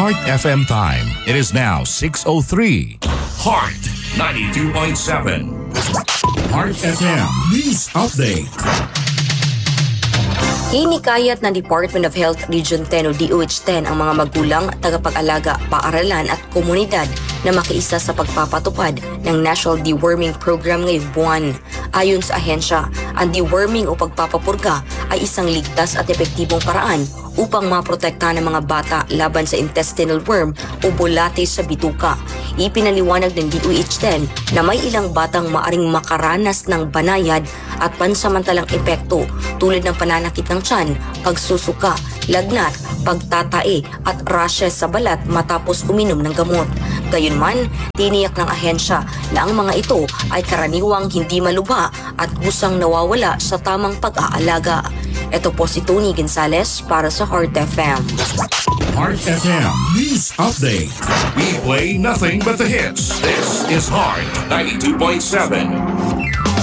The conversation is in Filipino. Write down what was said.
Heart FM time. It is now 6:03. Heart 92.7. Heart FM News Update. Hinikayat ng Department of Health Region 10 o DOH-10 ang mga magulang, tagapag-alaga, paaralan at komunidad na makiisa sa pagpapatupad ng National Deworming Program ngayong buwan. Ayon sa ahensya, ang deworming o pagpapapurga ay isang ligtas at epektibong paraan upang maprotektahan ng mga bata laban sa intestinal worm o bulate sa bituka. Ipinaliwanag ng DOH-10 na may ilang batang maaring makaranas ng banayad at pansamantalang epekto tulad ng pananakit ng tiyan, pagsusuka, lagnat, pagtatae at rashes sa balat matapos uminom ng gamot. Gayunman, tiniyak ng ahensya na ang mga ito ay karaniwang hindi malubha at kusang nawawala sa tamang pag-aalaga. Ito po si Tony Gonzalez para sa Heart FM. Heart FM News Update. We play nothing but the hits. This is Heart 92.7.